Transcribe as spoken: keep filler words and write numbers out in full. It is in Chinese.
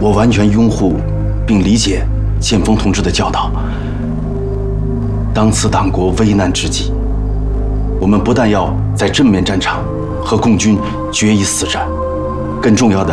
我完全拥护并理解剑锋同志的教导。当此党国危难之际，我们不但要在正面战场和共军决一死战，更重要的